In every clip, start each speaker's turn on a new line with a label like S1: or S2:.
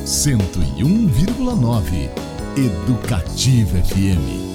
S1: 101,9 Educativa FM.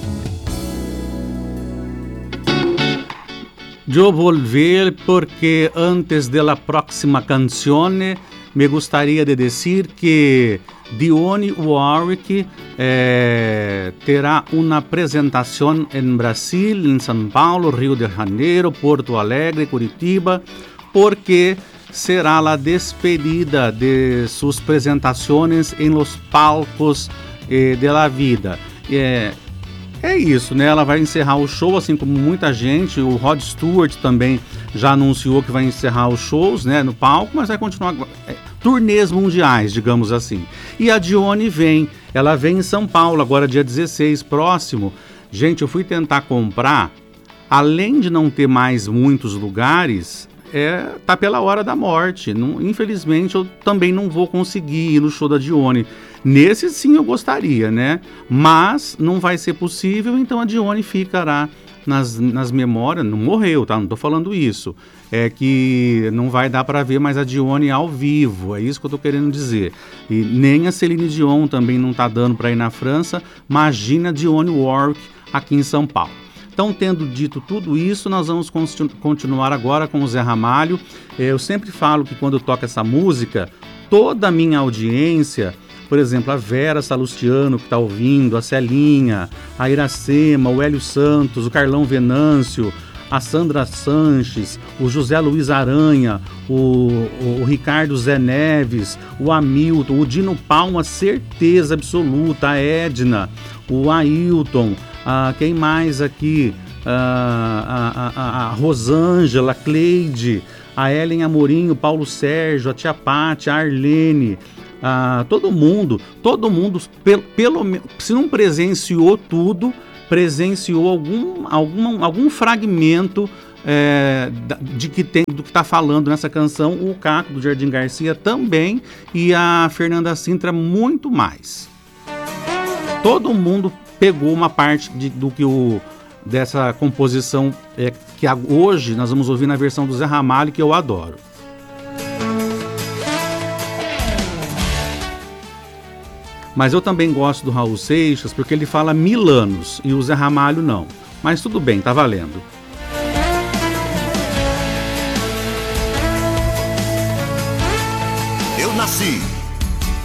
S2: Eu volver porque antes da próxima canzone me gostaria de dizer que Dionne Warwick terá uma apresentação em Brasil, em São Paulo, Rio de Janeiro, Porto Alegre, Curitiba, porque será a despedida de suas apresentações em los palcos de la vida. É isso, né? Ela vai encerrar o show, assim como muita gente. O Rod Stewart também já anunciou que vai encerrar os shows, né, no palco, mas vai continuar turnês mundiais, digamos assim. E a Dionne ela vem em São Paulo, agora dia 16, próximo. Gente, eu fui tentar comprar, além de não ter mais muitos lugares, tá pela hora da morte. Infelizmente, eu também não vou conseguir ir no show da Dionne. Nesse sim eu gostaria, né? Mas não vai ser possível, então a Dionne ficará nas memórias. Não morreu, tá? Não tô falando isso. É que não vai dar para ver mais a Dionne ao vivo, é isso que eu tô querendo dizer. E nem a Celine Dion também não tá dando para ir na França. Imagina a Dionne Warwick aqui em São Paulo. Então, tendo dito tudo isso, nós vamos continuar agora com o Zé Ramalho. Eu sempre falo que quando eu toco essa música, toda a minha audiência, por exemplo, a Vera Salustiano que está ouvindo, a Celinha, a Iracema, o Hélio Santos, o Carlão Venâncio, a Sandra Sanches, o José Luiz Aranha, o Ricardo Zé Neves, o Hamilton, o Dino Palma, certeza absoluta, a Edna, o Ailton, quem mais aqui? A Rosângela, a Cleide, a Ellen Amorim, o Paulo Sérgio, a Tia Pati, a Arlene, todo mundo, pelo menos, se não presenciou tudo, presenciou algum fragmento do que está falando nessa canção. O Caco do Jardim Garcia também, e a Fernanda Sintra muito mais. Todo mundo pegou uma parte dessa composição que hoje nós vamos ouvir na versão do Zé Ramalho, que eu adoro. Mas eu também gosto do Raul Seixas, porque ele fala 1000 anos e o Zé Ramalho não. Mas tudo bem, tá valendo.
S1: Eu nasci